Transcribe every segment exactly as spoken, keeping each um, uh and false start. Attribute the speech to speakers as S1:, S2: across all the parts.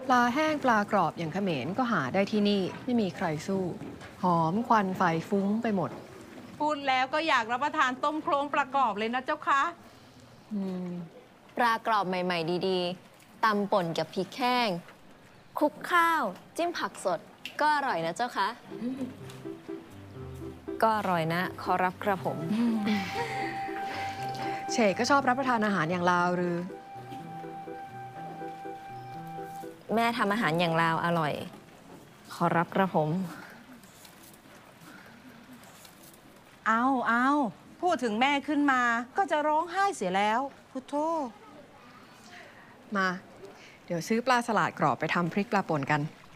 S1: ปลาแห้งปลากรอบอย่างเขมรก็หาได้ที่นี่ไม่มีใครสู้ หอมควันไฟฟุ้งไปหมด
S2: พูดแล้วก็อยากรับประทานต้มโครงประกอบเลยนะเจ้าคะ
S1: อืม
S3: ปลากรอบใหม่ๆดีๆตำป่นกับพริกแห้งคลุกข้าว จิ้มผักสด ก็อร่อยนะเจ้าคะก็อร่อยนะขอรับกระผม
S1: เฉกก็ชอบรับประทานอาหารอย่างลาวหรือ
S3: แม่ทำอาหารอย่างลาวอร่อย ขอรับกระผม
S2: เอาเอาพูดถึงแม่ขึ้นมาก็จะร้องไห้เสียแล้วพุทโธ
S1: มา เดี๋ยวซื้อปลาสลัดกรอบไปทำพริกปลาป่นกัน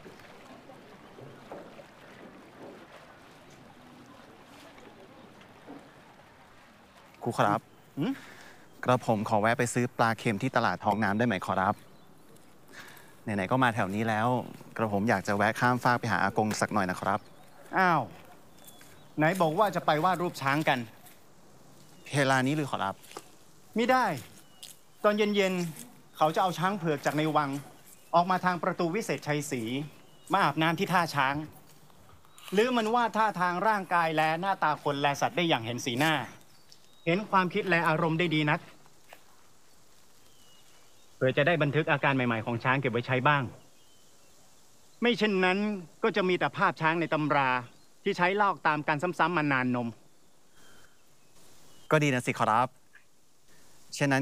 S4: ครูครับกระผมขอแวะไปซื้อปลาเค็มที่ตลาดท้องน้ำได้ไหมขอรับไหนๆก็มาแถวนี้แล้ว กระผมอยากจะแวะข้ามฟากไปหาอากงสักหน่อยนะครับ
S5: อ้าว ไหนบอกว่าจะไปวาดรูปช้างกัน
S4: เวลานี้หรือขอรับ
S5: ไม่ได้ ตอนเย็นๆเขาจะเอาช้างเผือกจากในวัง ออกมาทางประตูวิเศษชัยศรีมาอาบน้ำที่ท่าช้าง หรือมันวาดท่าทางร่างกายและหน้าตาคนและสัตว์ได้อย่างเห็นสีหน้า เห็นความคิดและอารมณ์ได้ดีนักเพื่อจะได้บันทึกอาการใหม่ๆของช้างเก็บไว้ใช้บ้าง ไม่เช่นนั้นก็จะมีแต่ภาพช้างในตำราที่ใช้ลอกตามกันซ้ำๆมานานนม
S4: ก็ดีนะสิขอรับเช่นนั้น